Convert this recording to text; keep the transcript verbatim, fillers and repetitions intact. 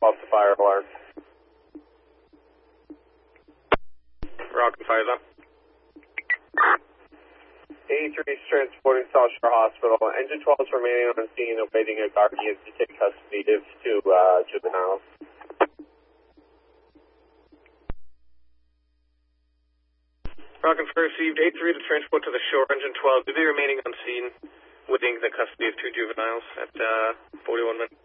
twelve to fire alarm. Rock and fire that. eighty-three is transporting South Shore Hospital. Engine twelve is remaining on scene awaiting a guardian to take custody of two uh, juveniles. Rock and fire received eight three to transport to the shore. Engine twelve will be remaining on scene waiting the custody of two juveniles at uh, forty-one minutes.